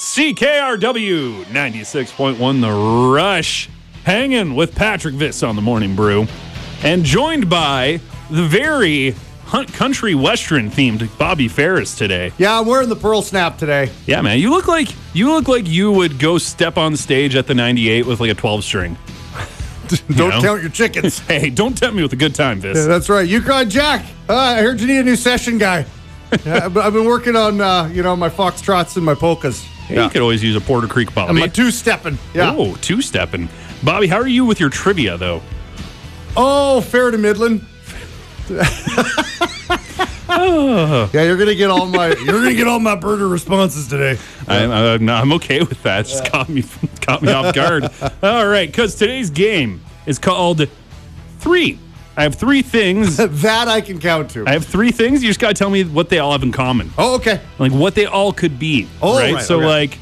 CKRW 96.1 The Rush. Hanging with Patrick Viss on the Morning Brew. And joined by the very Hunt Country Western themed Bobby Ferris today. Yeah, I'm wearing the Pearl Snap today. Yeah, man. You look like you would go step on stage at the 98 with like a 12 string. Don't count your chickens. Hey, don't tempt me with a good time, Viss. Yeah, that's right. Yukon Jack. I heard you need a new session guy. I've been working on my foxtrots and my polkas. Hey, you could always use a Porter Creek Bobby. And my two-stepping. Yeah. Oh, two-stepping. Bobby, how are you with your trivia, though? Oh, fair to middling. Yeah, you're gonna get all my burger responses today. I'm okay with that. Just caught me off guard. All right, because today's game is called Three. I have three things. That I can count to. I have three things. You just gotta tell me what they all have in common. Oh, okay. Like what they all could be. Oh, right. So okay.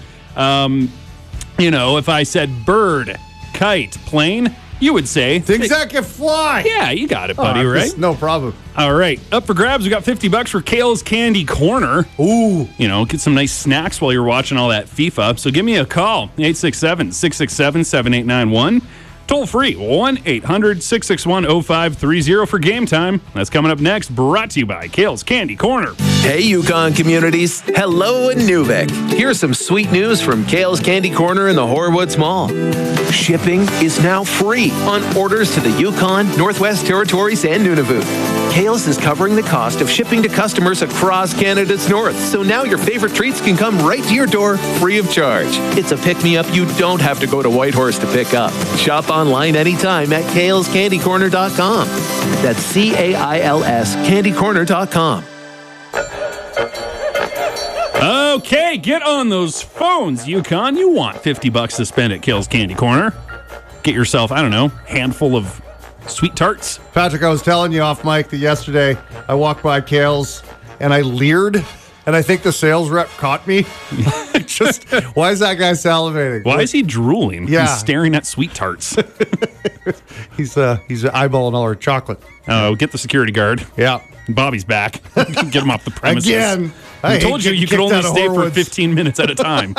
if I said bird, kite, plane, you would say things that can fly. Yeah, you got it, buddy. Right? No problem. All right, up for grabs. We got $50 for Kale's Candy Corner. Ooh, get some nice snacks while you're watching all that FIFA. So give me a call, 867-667-7891. Toll free, 1-800-661-0530 for game time. That's coming up next, brought to you by Kale's Candy Corner. Hey, Yukon communities. Hello, Inuvik. Here's some sweet news from Kale's Candy Corner in the Horwoods Mall. Shipping is now free on orders to the Yukon, Northwest Territories, and Nunavut. Kale's is covering the cost of shipping to customers across Canada's north, so now your favorite treats can come right to your door free of charge. It's a pick-me-up you don't have to go to Whitehorse to pick up. Shop online anytime at kalescandycorner.com. That's CAILS candycorner.com. Okay, get on those phones, Yukon. You want $50 to spend at Kale's Candy Corner. Get yourself, handful of sweet tarts. Patrick, I was telling you off mic that yesterday I walked by Kale's and I leered, and I think the sales rep caught me. Why is that guy salivating? Why is he drooling? Yeah. He's staring at sweet tarts. He's eyeballing all our chocolate. Oh, get the security guard. Yeah. Bobby's back. Get him off the premises. Again. I told you could only stay for 15 minutes at a time.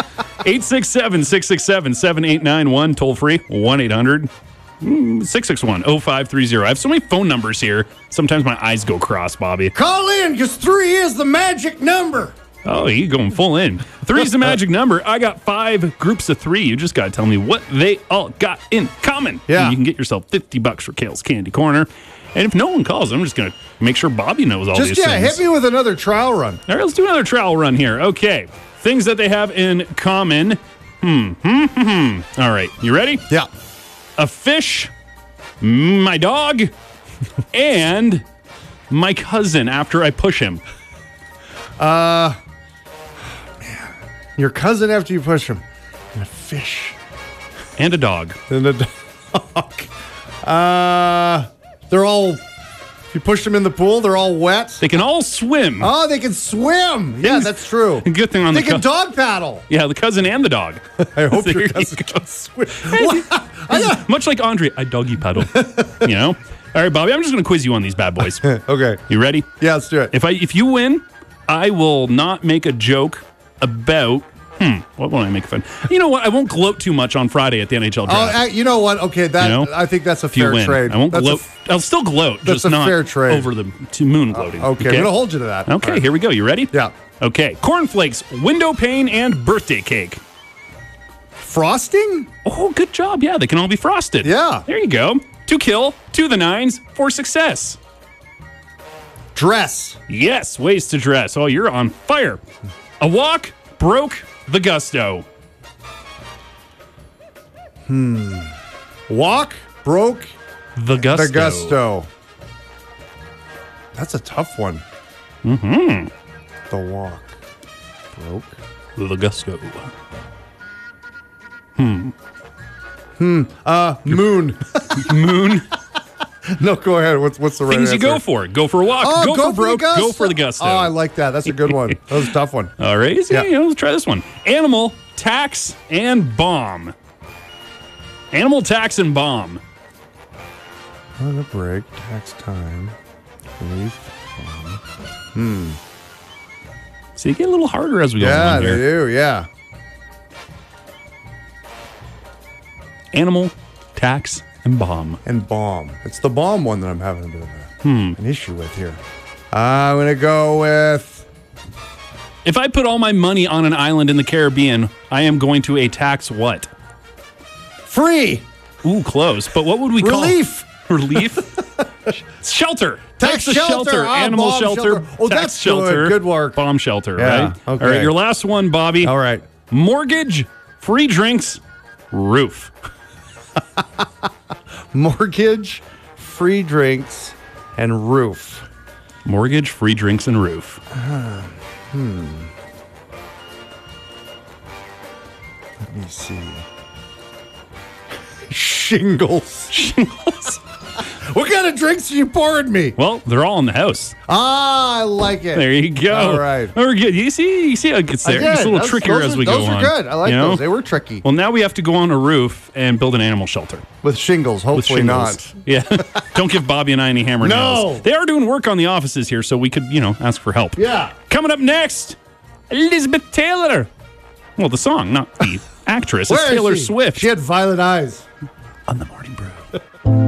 867-667-7891. Toll free. 1-800-661-0530. I have so many phone numbers here. Sometimes my eyes go cross, Bobby. Call in, because 3 is the magic number. Oh, you're going full in. 3 is the magic number. I got 5 groups of 3. You just got to tell me what they all got in common. Yeah. And you can get yourself $50 for Kale's Candy Corner. And if no one calls, I'm just going to make sure Bobby knows all these things. Hit me with another trial run. All right, let's do another trial run here. Okay. Things that they have in common. All right. You ready? Yeah. A fish, my dog, and my cousin after I push him. Your cousin after you push him. And a fish. And a dog. And a dog. They're all, if you push them in the pool, they're all wet. They can all swim. Oh, they can swim. Yeah, that's true. Good thing on they can dog paddle. Yeah, the cousin and the dog. I hope your cousin can swim. Much like Andre, I doggy paddle. All right, Bobby, I'm just going to quiz you on these bad boys. Okay. You ready? Yeah, let's do it. If you win, I will not make a joke about... what won't I make fun? You know what? I won't gloat too much on Friday at the NHL draft. Oh, you know what? Okay, I think that's a fair trade. I won't gloat. I'll still gloat, just not fair trade. over the moon gloating. Okay, I'm going to hold you to that. Okay, right. Here we go. You ready? Yeah. Okay, cornflakes, window pane, and birthday cake. Frosting? Oh, good job. Yeah, they can all be frosted. Yeah. There you go. To kill, to the nines, for success. Dress. Yes, ways to dress. Oh, you're on fire. A walk broke the gusto. Walk broke the gusto. The gusto. That's a tough one. The walk broke the gusto. Moon. Moon. No, go ahead. What's the right things answer? you go for? Go for a walk. Oh, go for broke. Go for the gusto. Oh, I like that. That's a good one. That was a tough one. All right. Yeah. Let's try this one. Animal, tax, and bomb. Animal, tax, and bomb. On a break. Tax time. Relief. Bomb. So you get a little harder as we go along here. Yeah, they do. Yeah. Animal, tax, and bomb. And bomb. It's the bomb one that I'm having a bit of an issue with here. I'm going to go with... If I put all my money on an island in the Caribbean, I am going to tax what? Free. Ooh, close. But what would we call Relief. Relief? Shelter. Tax the shelter. Animal Bomb shelter. Oh, tax that's shelter. good. Good work. Bomb shelter, Yeah, right? okay. All right, your last one, Bobby. All right. Mortgage, free drinks, roof. Mortgage, free drinks, and roof. Mortgage, free drinks, and roof. Let me see. Shingles. Shingles. What kind of drinks are you pouring me? Well, they're all in the house. Ah, I like it. There you go. All right. Very good. You see how it gets there. It gets a little trickier as we go on. Those are good. I like those. They were tricky. Well, now we have to go on a roof and build an animal shelter. With shingles, With hopefully shingles. not. Yeah. Don't give Bobby and I any hammer nails. No. They are doing work on the offices here, so we could, ask for help. Yeah. Coming up next, Elizabeth Taylor. Well, the song, not the actress. It's Where is Taylor she? Swift. She had violet eyes. On the Morning Brew.